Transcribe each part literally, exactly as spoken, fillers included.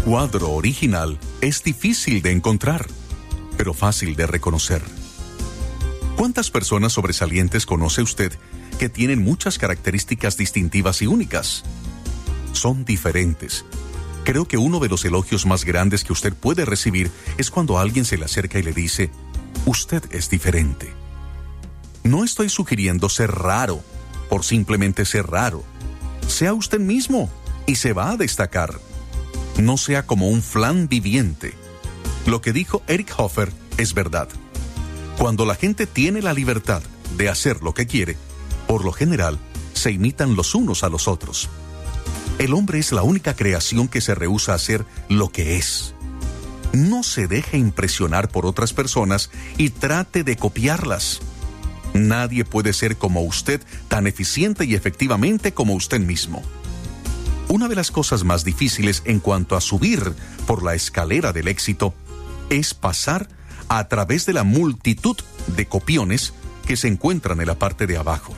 cuadro original es difícil de encontrar, pero fácil de reconocer. ¿Cuántas personas sobresalientes conoce usted que tienen muchas características distintivas y únicas? Son diferentes. Creo que uno de los elogios más grandes que usted puede recibir es cuando alguien se le acerca y le dice: usted es diferente. No estoy sugiriendo ser raro por simplemente ser raro. Sea usted mismo y se va a destacar. No sea como un flan viviente. Lo que dijo Eric Hoffer es verdad. Cuando la gente tiene la libertad de hacer lo que quiere, por lo general, se imitan los unos a los otros. El hombre es la única creación que se rehúsa a hacer lo que es. No se deje impresionar por otras personas y trate de copiarlas. Nadie puede ser como usted tan eficiente y efectivamente como usted mismo. Una de las cosas más difíciles en cuanto a subir por la escalera del éxito es pasar a través de la multitud de copiones que se encuentran en la parte de abajo.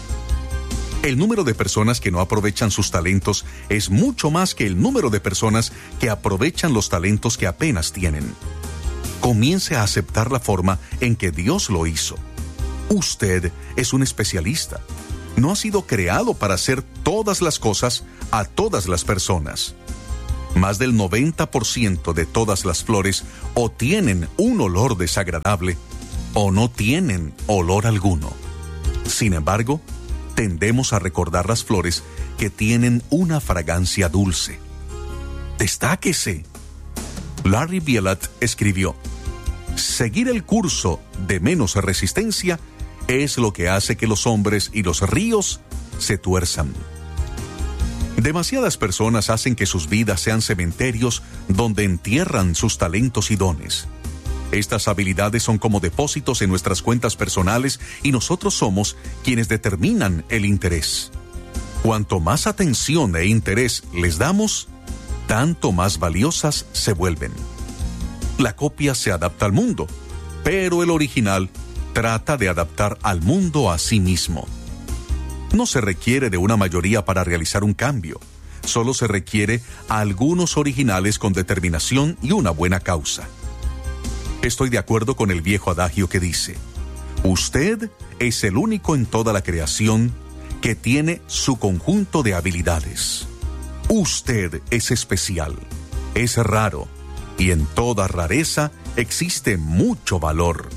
El número de personas que no aprovechan sus talentos es mucho más que el número de personas que aprovechan los talentos que apenas tienen. Comience a aceptar la forma en que Dios lo hizo. Usted es un especialista. No ha sido creado para hacer todas las cosas a todas las personas. Más del noventa por ciento de todas las flores o tienen un olor desagradable o no tienen olor alguno. Sin embargo, tendemos a recordar las flores que tienen una fragancia dulce. Destáquese. Larry Bielad escribió: seguir el curso de menos resistencia es lo que hace que los hombres y los ríos se tuerzan. Demasiadas personas hacen que sus vidas sean cementerios donde entierran sus talentos y dones. Estas habilidades son como depósitos en nuestras cuentas personales y nosotros somos quienes determinan el interés. Cuanto más atención e interés les damos, tanto más valiosas se vuelven. La copia se adapta al mundo, pero el original trata de adaptar al mundo a sí mismo. No se requiere de una mayoría para realizar un cambio. Solo se requiere a algunos originales con determinación y una buena causa. Estoy de acuerdo con el viejo adagio que dice: usted es el único en toda la creación que tiene su conjunto de habilidades. Usted es especial, es raro, y en toda rareza existe mucho valor.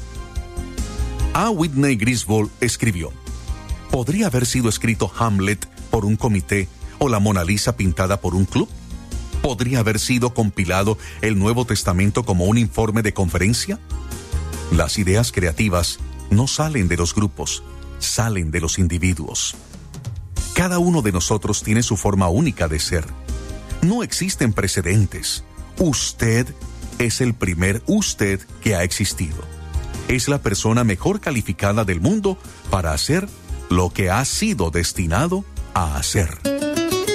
A. Whitney Griswold escribió: ¿podría haber sido escrito Hamlet por un comité o la Mona Lisa pintada por un club? ¿Podría haber sido compilado el Nuevo Testamento como un informe de conferencia? Las ideas creativas no salen de los grupos, salen de los individuos. Cada uno de nosotros tiene su forma única de ser. No existen precedentes. Usted es el primer usted que ha existido. Es la persona mejor calificada del mundo para hacer lo que ha sido destinado a hacer.